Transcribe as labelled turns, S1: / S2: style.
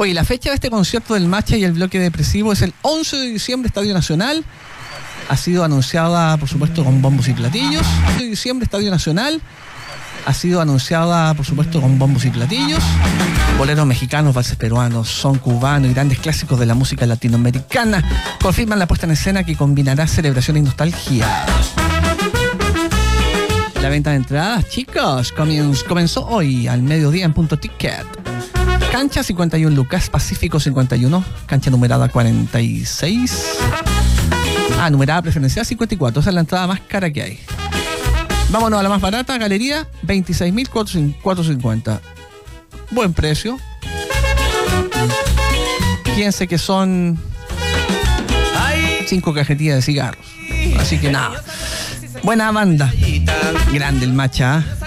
S1: Oye, la fecha de este concierto del Matcha y el Bloque Depresivo es el 11 de diciembre, Estadio Nacional. Ha sido anunciada, por supuesto, con bombos y platillos. 11 de diciembre, Estadio Nacional. Ha sido anunciada, por supuesto, con bombos y platillos. Boleros mexicanos, valses peruanos, son cubanos y grandes clásicos de la música latinoamericana confirman la puesta en escena que combinará celebración y nostalgia. La venta de entradas, chicos, comenzó hoy al mediodía en Punto Ticket. Cancha 51 lucas, Pacífico 51, cancha numerada 46. Numerada preferencial 54, esa es la entrada más cara que hay. Vámonos a la más barata, galería, 26.450. Buen precio. Fíjense que son 5 cajetillas de cigarros. Así que nada. Buena banda. Grande el Matcha.